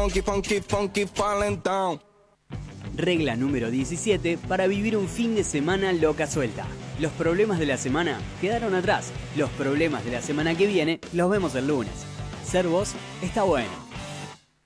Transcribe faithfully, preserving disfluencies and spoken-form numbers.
funky, funky, funky, falling down. Regla número diecisiete para vivir un fin de semana loca suelta. Los problemas de la semana quedaron atrás. Los problemas de la semana que viene los vemos el lunes. Ser vos está bueno.